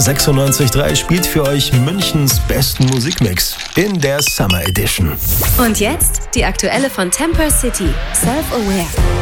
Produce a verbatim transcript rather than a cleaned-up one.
sechsundneunzig Komma drei spielt für euch Münchens besten Musikmix in der Summer Edition. Und jetzt die aktuelle von Temper City, Self-Aware.